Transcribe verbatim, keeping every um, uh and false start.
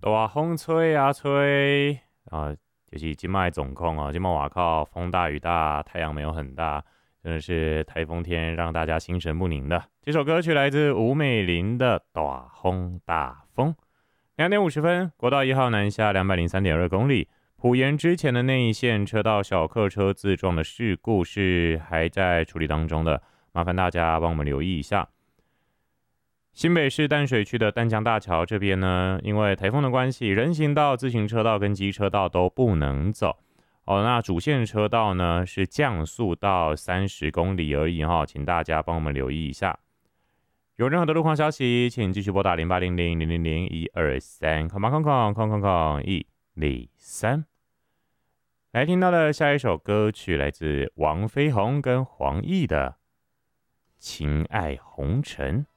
大风吹啊吹啊，就是今麦总控啊，今麦瓦靠风大雨大，太阳没有很大，真的是台风天，让大家心神不宁的。这首歌曲来自吴美玲的《大风大风》。两点五十分，国道一号南下两百零三点二公里，埔盐之前的那一线车道小客车自撞的事故是还在处理当中的，麻烦大家帮我们留意一下。新北市淡水区的淡江大桥这边呢，因为台风的关系，人行道、自行车道跟机车道都不能走。哦，那主线车道呢是降速到三十公里而已哈，请大家帮我们留意一下。有任何的路况消息，请继续拨打零八零零零零零一二三，空空空空空空一零三。来听到的下一首歌曲来自王飞鸿跟黄奕的《情爱红尘》。